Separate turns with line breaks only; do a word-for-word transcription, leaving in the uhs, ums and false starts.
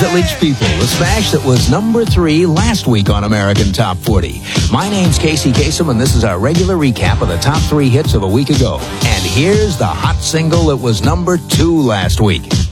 Village People, the smash that was number three last week on American Top forty. My name's Casey Kasem, and this is our regular recap of the top three hits of a week ago. And here's the hot single that was number two last week.